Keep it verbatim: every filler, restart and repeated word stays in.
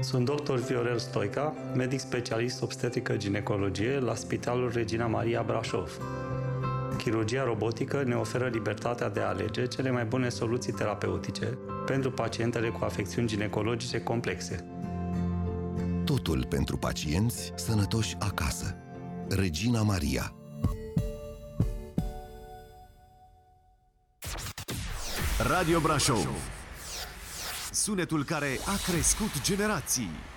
Sunt doctor Viorel Stoica, medic specialist obstetrică-ginecologie la Spitalul Regina Maria Brașov. Chirurgia robotică ne oferă libertatea de a alege cele mai bune soluții terapeutice pentru pacientele cu afecțiuni ginecologice complexe. Totul pentru pacienți sănătoși acasă. Regina Maria. Radio Brașov. Sunetul care a crescut generații.